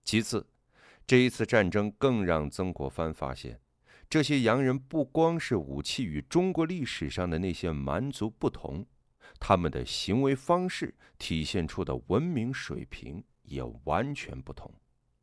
其次，这一次战争更让曾国藩发现，这些洋人不光是武器与中国历史上的那些蛮族不同，他们的行为方式体现出的文明水平也完全不同。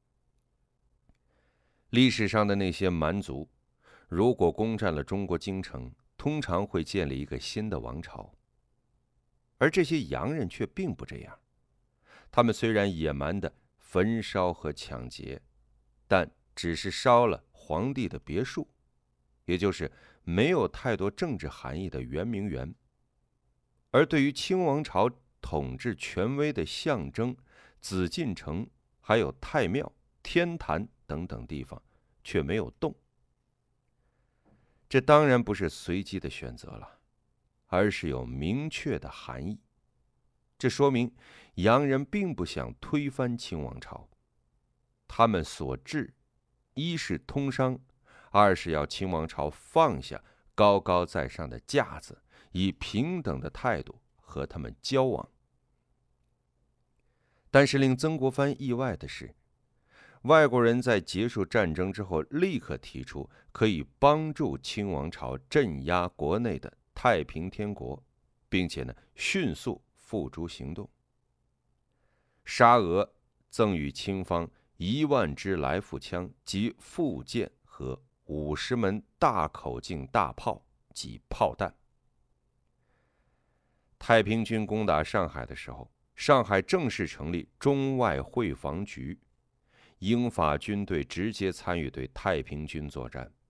历史上的那些蛮族，如果攻占了中国京城，通常会建立一个新的王朝，而这些洋人却并不这样。他们虽然野蛮的焚烧和抢劫，但只是烧了皇帝的别墅，也就是没有太多政治含义的圆明园。而对于清王朝统治权威的象征紫禁城，还有太庙、天坛等等地方，却没有动。这当然不是随机的选择了，而是有明确的含义。这说明洋人并不想推翻清王朝，他们所志，一是通商，二是要清王朝放下高高在上的架子，以平等的态度和他们交往。但是令曾国藩意外的是，外国人在结束战争之后，立刻提出可以帮助清王朝镇压国内的太平天国，并且迅速付诸行动。沙俄赠予清方1万支来复枪及附件和50门大口径大炮及炮弹。太平军攻打上海的时候，上海正式成立中外会防局，英法军队直接参与对太平军作战，